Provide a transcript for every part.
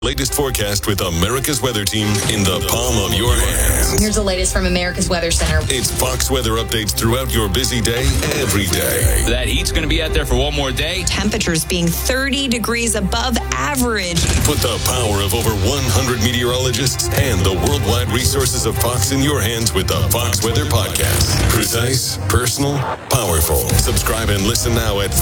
Latest forecast with America's Weather Team in the palm of your hands. Here's the latest from America's Weather Center. It's Fox weather updates throughout your busy day, every day. That heat's going to be out there for one more day. Temperatures being 30 degrees above average. Put the power of over 100 meteorologists and the worldwide resources of Fox in your hands with the Fox Weather Podcast. Precise, personal, powerful. Subscribe and listen now at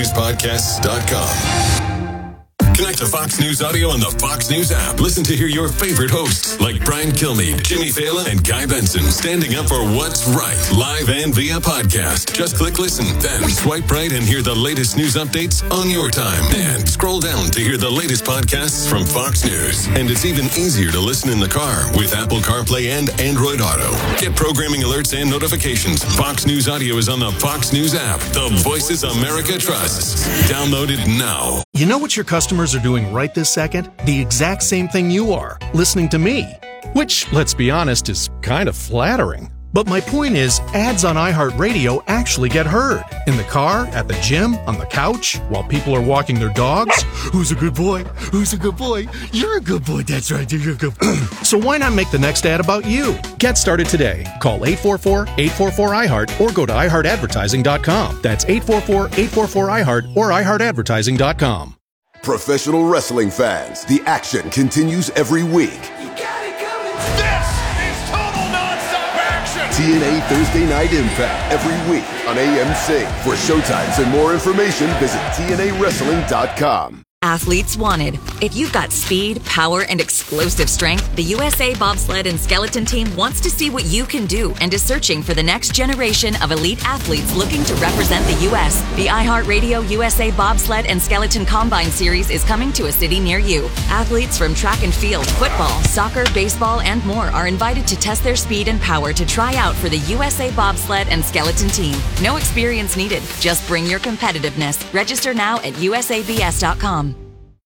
foxnewspodcasts.com. Connect to Fox News Audio on the Fox News app. Listen to hear your favorite hosts like Brian Kilmeade, Jimmy Fallon, and Guy Benson standing up for what's right, live and via podcast. Just click listen, then swipe right and hear the latest news updates on your time. And scroll down to hear the latest podcasts from Fox News. And it's even easier to listen in the car with Apple CarPlay and Android Auto. Get programming alerts and notifications. Fox News Audio is on the Fox News app. The voices America trusts. Download it now. You know what your customers are doing right this second? The exact same thing you are, listening to me. Which, let's be honest, is kind of flattering. But my point is, ads on iHeartRadio actually get heard. In the car, at the gym, on the couch, while people are walking their dogs. Who's a good boy? Who's a good boy? You're a good boy, that's right, you're a good boy. So why not make the next ad about you? Get started today. Call 844-844-iHeart or go to iHeartAdvertising.com. That's 844-844-iHeart or iHeartAdvertising.com. Professional wrestling fans, the action continues every week. You got it coming. This is total nonstop action. TNA Thursday Night Impact every week on AMC. For showtimes and more information, visit TNAWrestling.com. Athletes wanted. If you've got speed, power, and explosive strength, the USA Bobsled and Skeleton Team wants to see what you can do and is searching for the next generation of elite athletes looking to represent the U.S. The iHeartRadio USA Bobsled and Skeleton Combine Series is coming to a city near you. Athletes from track and field, football, soccer, baseball, and more are invited to test their speed and power to try out for the USA Bobsled and Skeleton Team. No experience needed. Just bring your competitiveness. Register now at usabs.com.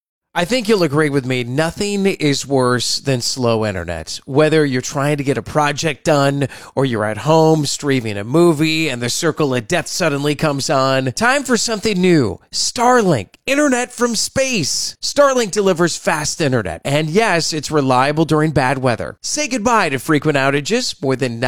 I think you'll agree with me, nothing is worse than slow internet. Whether you're trying to get a project done or you're at home streaming a movie and the circle of death suddenly comes on. Time for something new. Starlink, internet from space. Starlink delivers fast internet. And yes, it's reliable during bad weather. Say goodbye to frequent outages, more than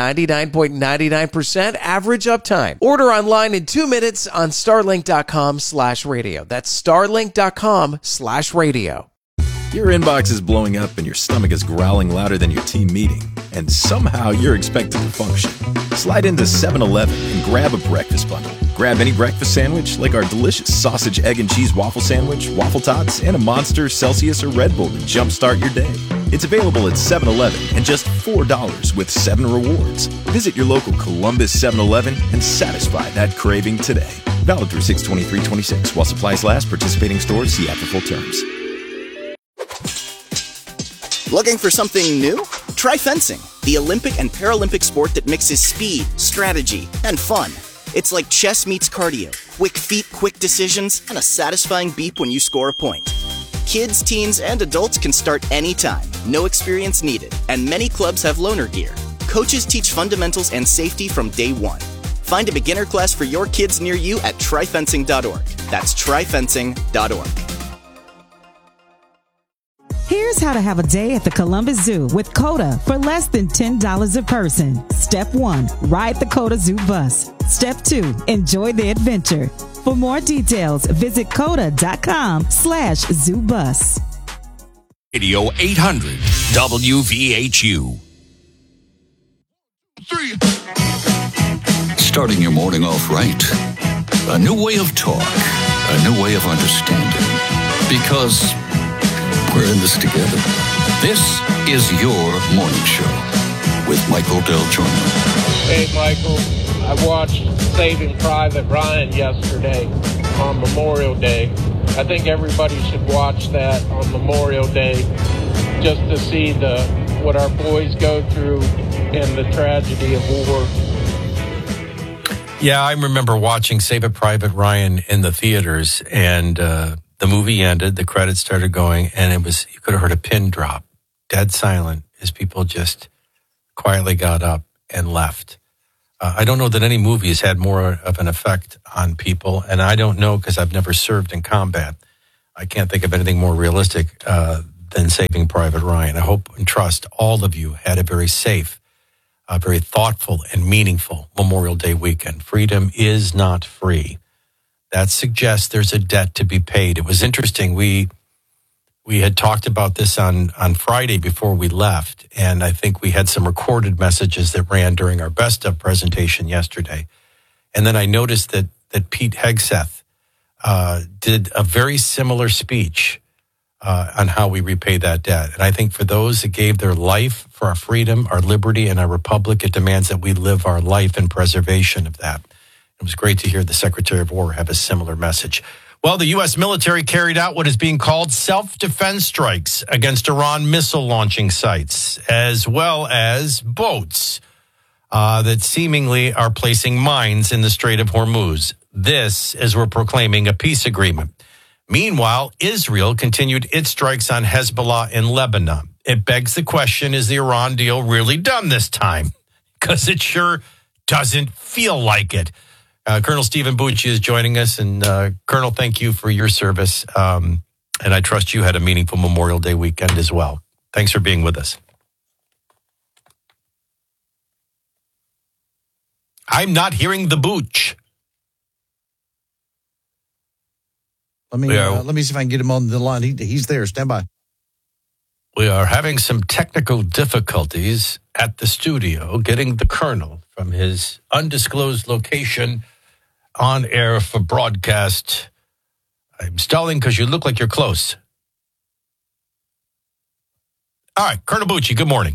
99.99% average uptime. Order online in 2 minutes on starlink.com/radio. That's starlink.com/radio. Your inbox is blowing up and your stomach is growling louder than your team meeting, and somehow you're expected to function. Slide into 7-Eleven and grab a breakfast bundle. Grab any breakfast sandwich like our delicious sausage, egg, and cheese waffle sandwich, waffle tots, and a Monster, Celsius, or Red Bull to jumpstart your day. It's available at 7-Eleven and just $4 with 7 rewards. Visit your local Columbus 7-Eleven and satisfy that craving today. Valid through 6/23/26 while supplies last. Participating stores see app for full terms. Looking for something new? Try fencing, the Olympic and Paralympic sport that mixes speed, strategy, and fun. It's like chess meets cardio, quick feet, quick decisions, and a satisfying beep when you score a point. Kids, teens, and adults can start anytime, no experience needed, and many clubs have loaner gear. Coaches teach fundamentals and safety from day one. Find a beginner class for your kids near you at tryfencing.org. That's tryfencing.org. Here's how to have a day at the Columbus Zoo with COTA for less than $10 a person. Step 1, ride the COTA Zoo bus. Step 2, enjoy the adventure. For more details, visit COTA.com/ZooBus. Radio 800 WVHU. Starting your morning off right. A new way of talk. A new way of understanding. Because we're in this together. This is your morning show with Michael Del Giorno. Hey, Michael. I watched Saving Private Ryan yesterday on Memorial Day. I think everybody should watch that on Memorial Day just to see what our boys go through and the tragedy of war. Yeah, I remember watching Saving Private Ryan in the theaters, and the movie ended, the credits started going, and it was, you could have heard a pin drop, dead silent, as people just quietly got up and left. I don't know that any movie has had more of an effect on people, and I don't know because I've never served in combat. I can't think of anything more realistic than Saving Private Ryan. I hope and trust all of you had a very safe, very thoughtful, and meaningful Memorial Day weekend. Freedom is not free. That suggests there's a debt to be paid. It was interesting. We had talked about this on Friday before we left, and I think we had some recorded messages that ran during our Best Of presentation yesterday. And then I noticed that Pete Hegseth did a very similar speech on how we repay that debt. And I think for those that gave their life for our freedom, our liberty, and our republic, it demands that we live our life in preservation of that. It was great to hear the Secretary of War have a similar message. Well, the U.S. military carried out what is being called self-defense strikes against Iran missile launching sites, as well as boats that seemingly are placing mines in the Strait of Hormuz. This as we're proclaiming a peace agreement. Meanwhile, Israel continued its strikes on Hezbollah in Lebanon. It begs the question, is the Iran deal really done this time? Because it sure doesn't feel like it. Colonel Stephen Bucci is joining us. And Colonel, thank you for your service. And I trust you had a meaningful Memorial Day weekend as well. Thanks for being with us. I'm not hearing the Booch. Let me see if I can get him on the line. He's there. Stand by. We are having some technical difficulties at the studio getting the Colonel from his undisclosed location on air for broadcast. I'm stalling because you look like you're close. All right, Colonel Bucci, good morning.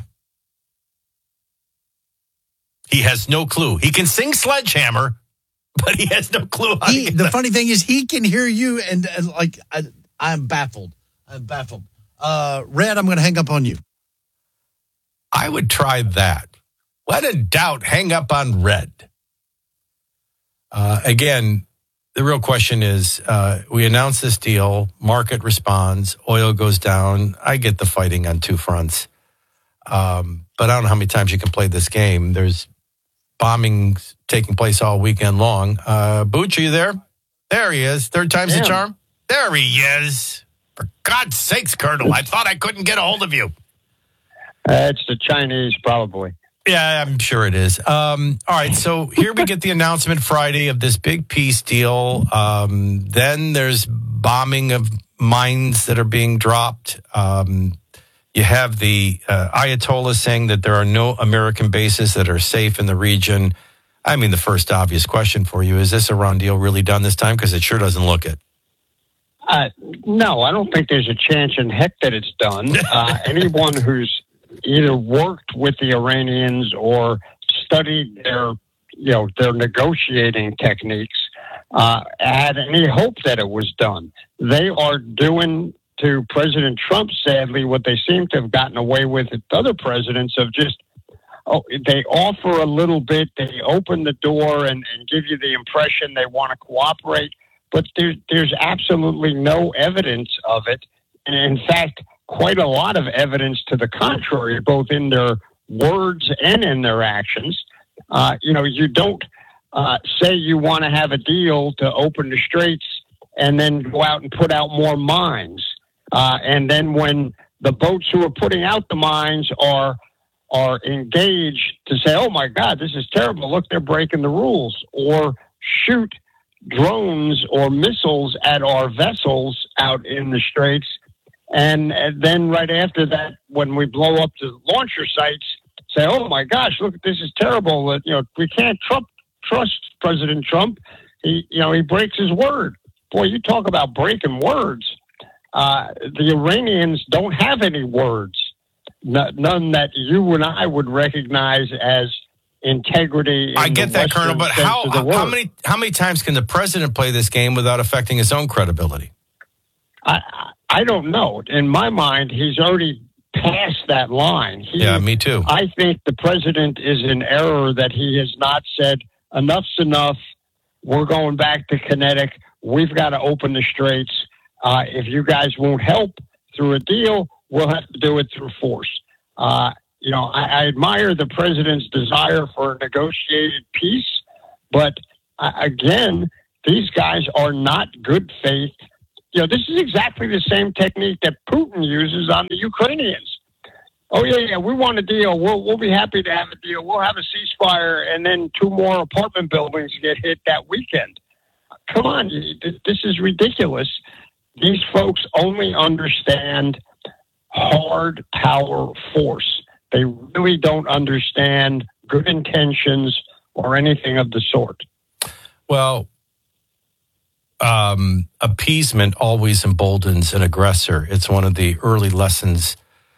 He has no clue. He can sing Sledgehammer, but he has no clue. The funny thing is he can hear you, and I'm baffled. Red, I'm going to hang up on you. I would try that. When in doubt, hang up on Red. Again, the real question is, we announce this deal, market responds, oil goes down. I get the fighting on two fronts. But I don't know how many times you can play this game. There's bombings taking place all weekend long. Booch, are you there? There he is. Third time's the charm. There he is. For God's sakes, Colonel, I thought I couldn't get a hold of you. It's the Chinese, probably. Yeah, I'm sure it is. All right, so here we get the announcement Friday of this big peace deal. Then there's bombing of mines that are being dropped. You have the Ayatollah saying that there are no American bases that are safe in the region. I mean, the first obvious question for you, is this Iran deal really done this time? Because it sure doesn't look it. No, I don't think there's a chance in heck that it's done. Anyone who's either worked with the Iranians or studied their negotiating techniques had any hope that it was done. They are doing to President Trump, sadly, what they seem to have gotten away with other presidents of just, they offer a little bit, they open the door and give you the impression they want to cooperate, but there's absolutely no evidence of it. And in fact, quite a lot of evidence to the contrary, both in their words and in their actions. You don't say you want to have a deal to open the straits and then go out and put out more mines. And then when the boats who are putting out the mines are engaged to say, oh, my God, this is terrible. Look, they're breaking the rules. Or shoot drones or missiles at our vessels out in the straits. And then right after that, when we blow up the launcher sites, say, oh, my gosh, look, this is terrible. We can't trust President Trump. He breaks his word. Boy, you talk about breaking words. The Iranians don't have any words, none that you and I would recognize as integrity. I get that, Colonel, but how many times can the president play this game without affecting his own credibility? I don't know. In my mind, he's already passed that line. Yeah, me too. I think the president is in error that he has not said, enough's enough. We're going back to kinetic. We've got to open the straits. If you guys won't help through a deal, we'll have to do it through force. I admire the president's desire for a negotiated peace, but again, these guys are not good faith this is exactly the same technique that Putin uses on the Ukrainians. Oh, yeah, we want a deal. We'll be happy to have a deal. We'll have a ceasefire, and then 2 more apartment buildings get hit that weekend. Come on, this is ridiculous. These folks only understand hard power force. They really don't understand good intentions or anything of the sort. Well, appeasement always emboldens an aggressor. It's one of the early lessons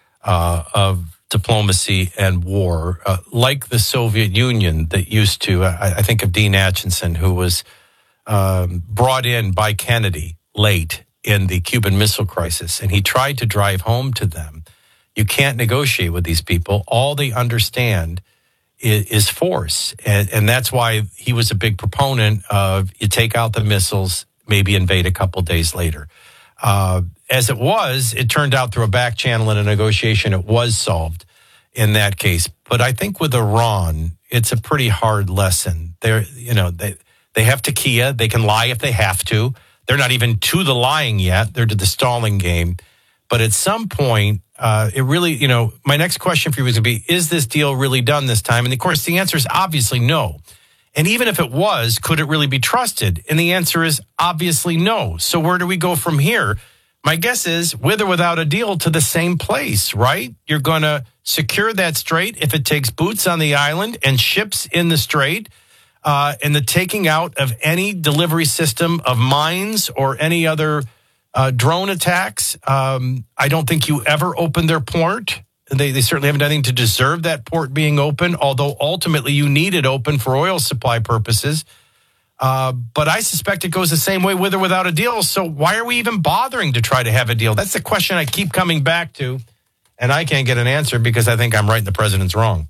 of diplomacy and war, like the Soviet Union that used to, I think of Dean Acheson, who was brought in by Kennedy late in the Cuban Missile Crisis, and he tried to drive home to them, you can't negotiate with these people. All they understand is force, and that's why he was a big proponent of you take out the missiles, maybe invade a couple days later. As it was, it turned out through a back channel in a negotiation, it was solved in that case. But I think with Iran, it's a pretty hard lesson. They have tequila. They can lie if they have to. They're not even to the lying yet. They're to the stalling game. But at some point, it really, my next question for you is going to be, is this deal really done this time? And of course, the answer is obviously no. And even if it was, could it really be trusted? And the answer is obviously no. So where do we go from here? My guess is, with or without a deal, to the same place, right? You're going to secure that strait if it takes boots on the island and ships in the strait, and the taking out of any delivery system of mines or any other drone attacks. I don't think you ever open their port. They certainly haven't done anything to deserve that port being open, although ultimately you need it open for oil supply purposes. But I suspect it goes the same way with or without a deal. So why are we even bothering to try to have a deal? That's the question I keep coming back to, and I can't get an answer because I think I'm right and the president's wrong.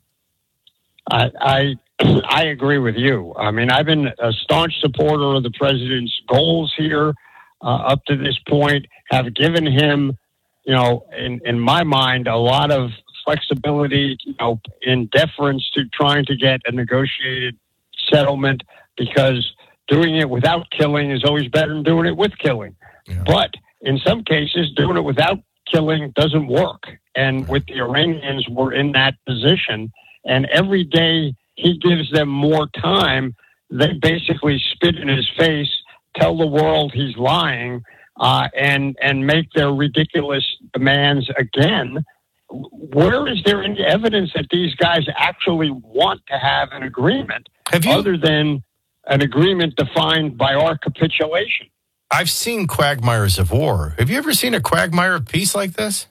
I agree with you. I mean, I've been a staunch supporter of the president's goals here up to this point, have given him, in my mind, a lot of flexibility, in deference to trying to get a negotiated settlement, because doing it without killing is always better than doing it with killing. Yeah. But in some cases, doing it without killing doesn't work. And with the Iranians, we're in that position. And every day he gives them more time, they basically spit in his face, tell the world he's lying, and make their ridiculous demands again. Where is there any evidence that these guys actually want to have an agreement other than an agreement defined by our capitulation? I've seen quagmires of war. Have you ever seen a quagmire of peace like this?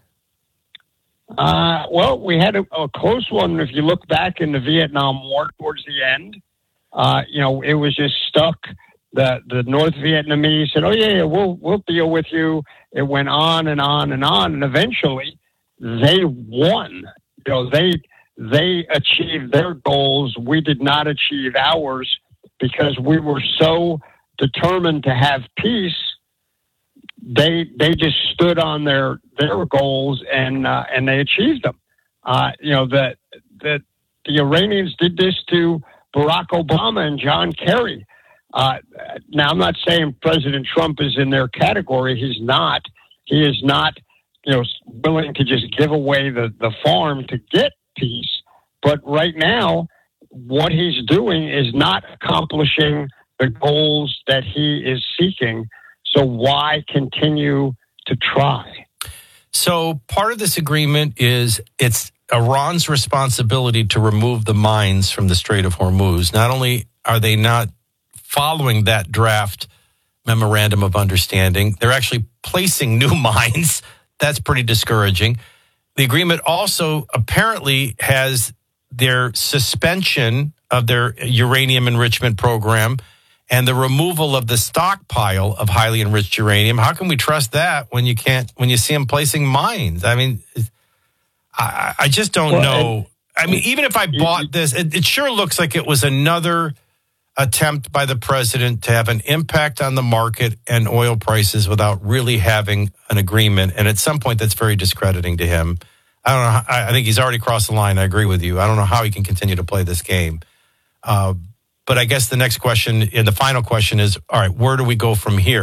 Well, we had a close one. If you look back in the Vietnam War towards the end, it was just stuck. The North Vietnamese said, "Oh yeah, we'll deal with you." It went on and on and on, and eventually they won. They achieved their goals. We did not achieve ours because we were so determined to have peace. They just stood on their goals and they achieved them. The Iranians did this to Barack Obama and John Kerry. Now, I'm not saying President Trump is in their category. He's not. He is not, willing to just give away the farm to get peace. But right now, what he's doing is not accomplishing the goals that he is seeking. So why continue to try? So part of this agreement is it's Iran's responsibility to remove the mines from the Strait of Hormuz. Not only are they not following that draft memorandum of understanding, they're actually placing new mines. That's pretty discouraging. The agreement also apparently has their suspension of their uranium enrichment program and the removal of the stockpile of highly enriched uranium. How can we trust that when you see them placing mines? I mean, I just don't know. I mean, even if I bought this, it sure looks like it was another attempt by the president to have an impact on the market and oil prices without really having an agreement. And at some point, that's very discrediting to him. I don't know. I think he's already crossed the line. I agree with you. I don't know how he can continue to play this game. But I guess the next question and the final question is, all right, where do we go from here?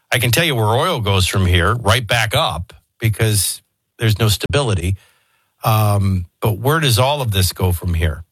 I can tell you where oil goes from here, right back up, because there's no stability. But where does all of this go from here?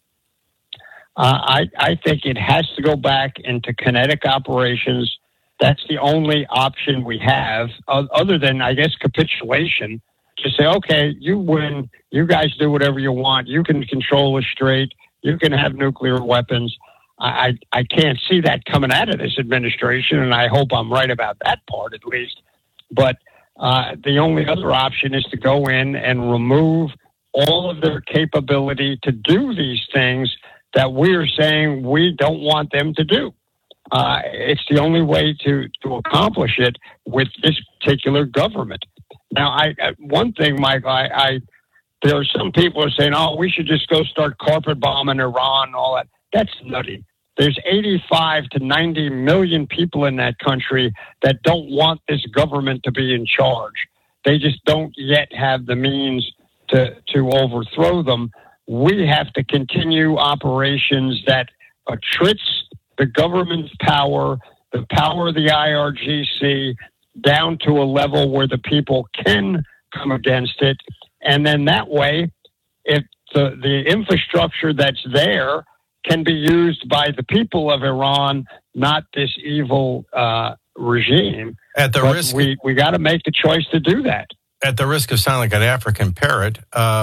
I think it has to go back into kinetic operations. That's the only option we have, other than, I guess, capitulation. To say, okay, you win. You guys do whatever you want. You can control the strait. You can have nuclear weapons. I can't see that coming out of this administration, and I hope I'm right about that part at least. But the only other option is to go in and remove all of their capability to do these things that we're saying we don't want them to do. It's the only way to accomplish it with this particular government. Now, one thing, Mike, there are some people who are saying, oh, we should just go start carpet bombing Iran and all that. That's nutty. There's 85 to 90 million people in that country that don't want this government to be in charge. They just don't yet have the means to overthrow them. We have to continue operations that attrits the government's power, the power of the IRGC, down to a level where the people can come against it. And then that way, if the infrastructure that's there can be used by the people of Iran, not this evil regime. At the risk, we got to make the choice to do that. At the risk of sounding like an African parrot,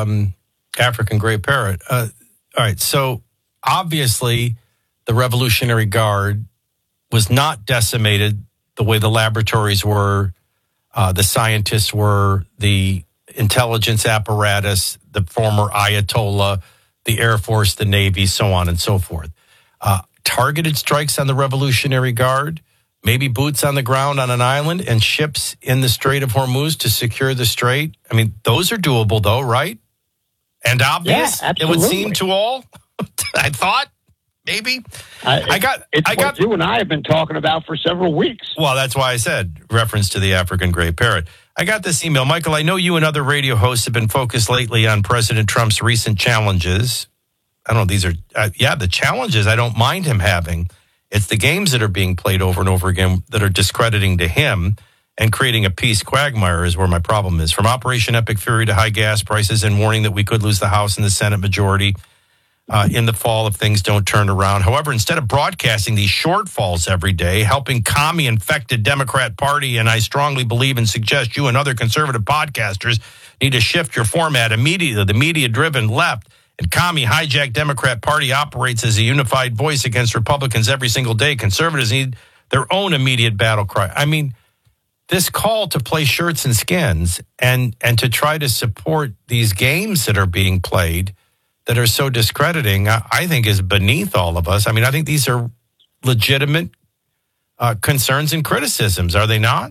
African gray parrot. All right, so obviously the Revolutionary Guard was not decimated the way the laboratories were, the scientists were, the intelligence apparatus, the former Ayatollah, the Air Force, the Navy, so on and so forth. Targeted strikes on the Revolutionary Guard, maybe boots on the ground on an island and ships in the Strait of Hormuz to secure the strait. I mean, those are doable, though, right? And obvious, yeah, it would seem to all. I thought. Maybe. It's what you and I have been talking about for several weeks. Well, that's why I said reference to the African gray parrot. I got this email. Michael, I know you and other radio hosts have been focused lately on President Trump's recent challenges. I don't know, these are, the challenges I don't mind him having. It's the games that are being played over and over again that are discrediting to him and creating a peace quagmire is where my problem is. From Operation Epic Fury to high gas prices and warning that we could lose the House and the Senate majority in the fall if things don't turn around. However, instead of broadcasting these shortfalls every day, helping commie-infected Democrat Party, and I strongly believe and suggest you and other conservative podcasters need to shift your format immediately. The media-driven left and commie-hijacked Democrat Party operates as a unified voice against Republicans every single day. Conservatives need their own immediate battle cry. I mean, this call to play shirts and skins and to try to support these games that are being played that are so discrediting, I think is beneath all of us. I mean, I think these are legitimate concerns and criticisms, are they not?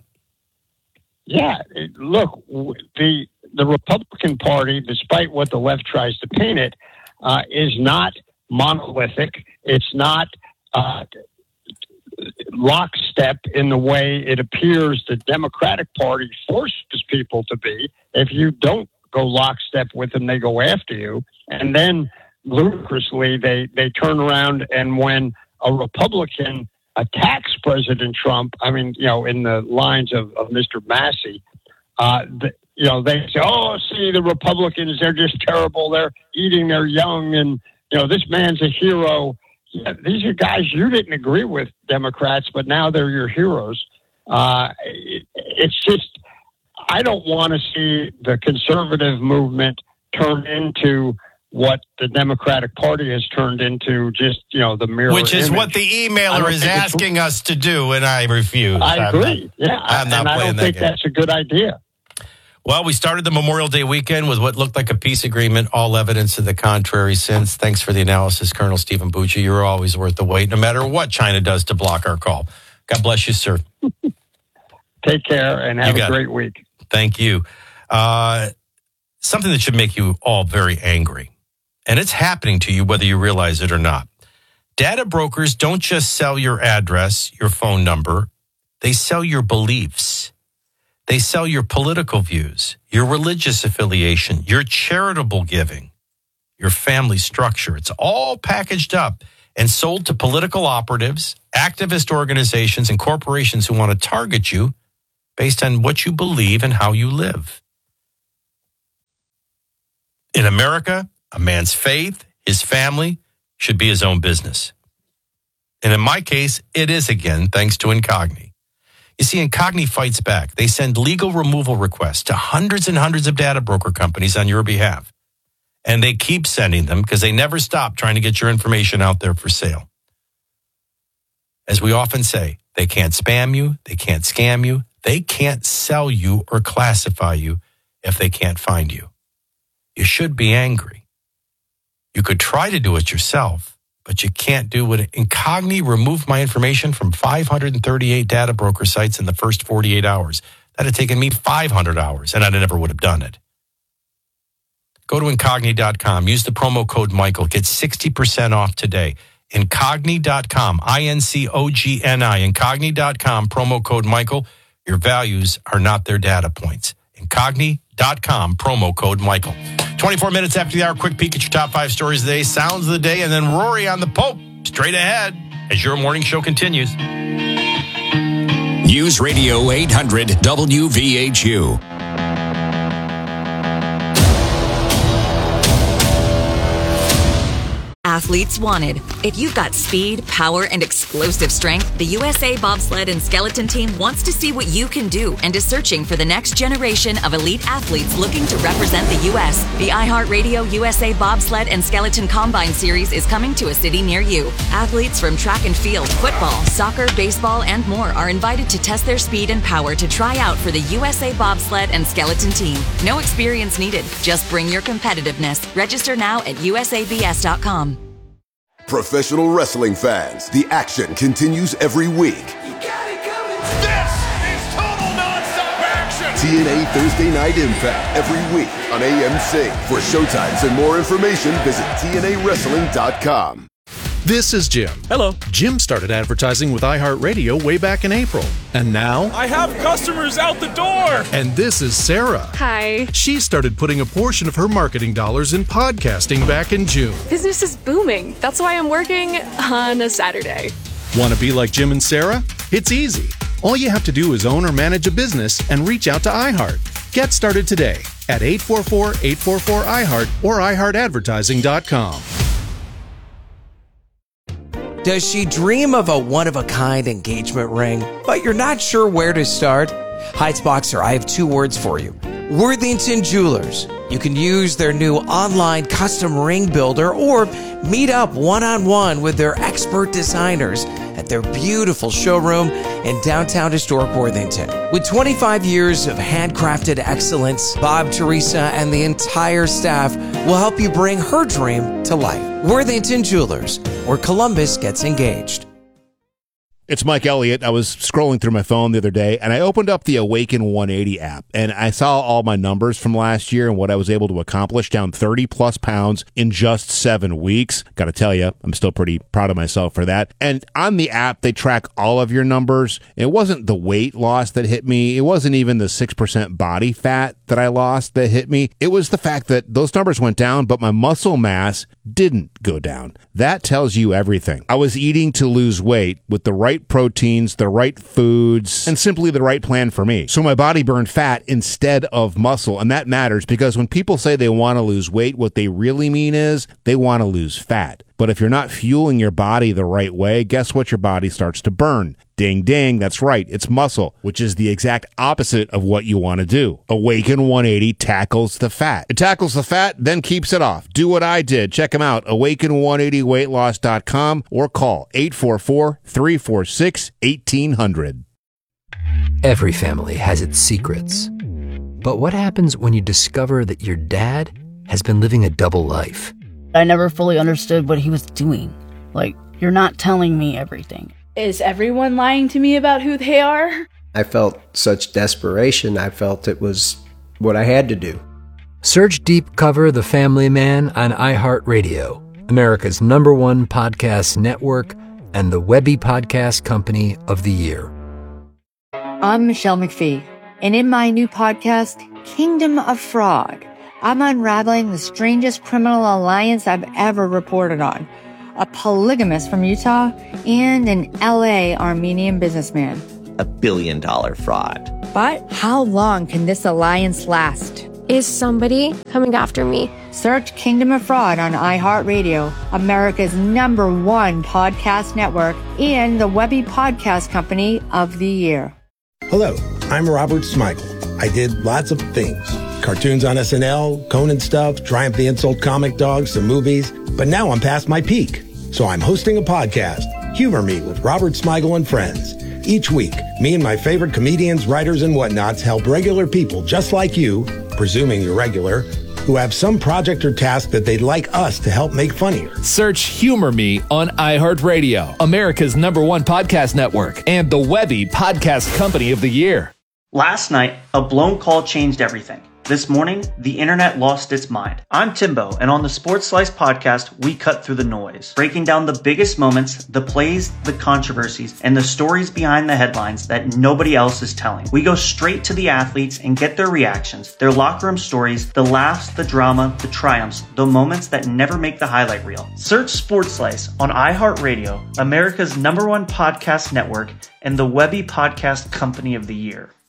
Yeah. Look, the Republican Party, despite what the left tries to paint it, is not monolithic. It's not lockstep in the way it appears the Democratic Party forces people to be. If you don't go lockstep with them, they go after you. And then ludicrously, they turn around, and when a Republican attacks President Trump, I mean, in the lines of Mr. Massey, they say, oh, see, the Republicans, they're just terrible. They're eating their young, and, this man's a hero. Yeah, these are guys you didn't agree with, Democrats, but now they're your heroes. It's just, I don't want to see the conservative movement turn into what the Democratic Party has turned into, just, the mirror Which is image. What the emailer is asking us to do, and I refuse. I agree. I'm not I don't think that's a good idea. Well, we started the Memorial Day weekend with what looked like a peace agreement, all evidence to the contrary since. Thanks for the analysis, Colonel Stephen Bucci. You're always worth the wait, no matter what China does to block our call. God bless you, sir. Take care and have a great week. Thank you. Something that should make you all very angry. And it's happening to you whether you realize it or not. Data brokers don't just sell your address, your phone number. They sell your beliefs. They sell your political views, your religious affiliation, your charitable giving, your family structure. It's all packaged up and sold to political operatives, activist organizations, and corporations who want to target you based on what you believe and how you live. In America, a man's faith, his family, should be his own business. And in my case, it is again, thanks to Incogni. You see, Incogni fights back. They send legal removal requests to hundreds and hundreds of data broker companies on your behalf. And they keep sending them because they never stop trying to get your information out there for sale. As we often say, they can't spam you, they can't scam you, they can't sell you or classify you if they can't find you. You should be angry. You could try to do it yourself, but you can't do it. Incogni removed my information from 538 data broker sites in the first 48 hours. That had taken me 500 hours, and I never would have done it. Go to Incogni.com. Use the promo code Michael. Get 60% off today. Incogni.com. INCOGNI. Incogni.com. Promo code Michael. Your values are not their data points. Incogni.com. Promo code Michael. 24 minutes after the hour, quick peek at your top 5 stories of the day, sounds of the day, and then Rory on the Pope straight ahead as your morning show continues. News Radio 800 WVHU. Athletes wanted. If you've got speed, power, and explosive strength, the USA Bobsled and Skeleton Team wants to see what you can do and is searching for the next generation of elite athletes looking to represent the U.S. The iHeartRadio USA Bobsled and Skeleton Combine Series is coming to a city near you. Athletes from track and field, football, soccer, baseball, and more are invited to test their speed and power to try out for the USA Bobsled and Skeleton Team. No experience needed. Just bring your competitiveness. Register now at usabs.com. Professional wrestling fans, the action continues every week. This is total nonstop action. TNA Thursday Night Impact every week on AMC. For showtimes and more information, visit TNAWrestling.com. This is Jim. Hello. Jim started advertising with iHeartRadio way back in April. And now... I have customers out the door! And this is Sarah. Hi. She started putting a portion of her marketing dollars in podcasting back in June. Business is booming. That's why I'm working on a Saturday. Want to be like Jim and Sarah? It's easy. All you have to do is own or manage a business and reach out to iHeart. Get started today at 844-844-iHeart or iHeartAdvertising.com. Does she dream of a one-of-a-kind engagement ring, but you're not sure where to start? Heights Boxer, I have 2 words for you. Worthington Jewelers. You can use their new online custom ring builder or meet up one-on-one with their expert designers at their beautiful showroom in downtown historic Worthington. With 25 years of handcrafted excellence, Bob, Teresa, and the entire staff will help you bring her dream to life. Worthington Jewelers, where Columbus gets engaged. It's Mike Elliott. I was scrolling through my phone the other day, and I opened up the Awaken 180 app, and I saw all my numbers from last year and what I was able to accomplish, down 30-plus pounds in just 7 weeks. Got to tell you, I'm still pretty proud of myself for that. And on the app, they track all of your numbers. It wasn't the weight loss that hit me. It wasn't even the 6% body fat that I lost that hit me. It was the fact that those numbers went down, but my muscle mass didn't go down. That tells you everything. I was eating to lose weight with the right proteins, the right foods, and simply the right plan for me. So my body burned fat instead of muscle, and that matters because when people say they want to lose weight, what they really mean is they want to lose fat. But if you're not fueling your body the right way, guess what? Your body starts to burn. Ding, ding. That's right. It's muscle, which is the exact opposite of what you want to do. Awaken 180 tackles the fat. It tackles the fat, then keeps it off. Do what I did. Check them out. Awaken180weightloss.com or call 844-346-1800. Every family has its secrets. But what happens when you discover that your dad has been living a double life? I never fully understood what he was doing. Like, you're not telling me everything. Is everyone lying to me about who they are? I felt such desperation. I felt it was what I had to do. Search Deep Cover The Family Man on iHeartRadio, America's #1 podcast network and the Webby Podcast Company of the Year. I'm Michelle McPhee, and in my new podcast, Kingdom of Frog, I'm unraveling the strangest criminal alliance I've ever reported on. a polygamist from Utah, and an LA Armenian businessman. $1 billion fraud. But how long can this alliance last? Is somebody coming after me? Search Kingdom of Fraud on iHeartRadio, America's #1 podcast network, and the Webby Podcast Company of the Year. Hello, I'm Robert Smigel. I did lots of things. Cartoons on SNL, Conan stuff, Triumph the Insult Comic Dog, some movies. But now I'm past my peak. So I'm hosting a podcast, Humor Me with Robert Smigel and Friends. Each week, me and my favorite comedians, writers, and whatnots help regular people just like you, presuming you're regular, who have some project or task that they'd like us to help make funnier. Search Humor Me on iHeartRadio, America's #1 podcast network, and the Webby Podcast Company of the Year. Last night, a blown call changed everything. This morning, the internet lost its mind. I'm Timbo, and on the Sports Slice podcast, we cut through the noise, breaking down the biggest moments, the plays, the controversies, and the stories behind the headlines that nobody else is telling. We go straight to the athletes and get their reactions, their locker room stories, the laughs, the drama, the triumphs, the moments that never make the highlight reel. Search Sports Slice on iHeartRadio, America's #1 podcast network, and the Webby Podcast Company of the Year.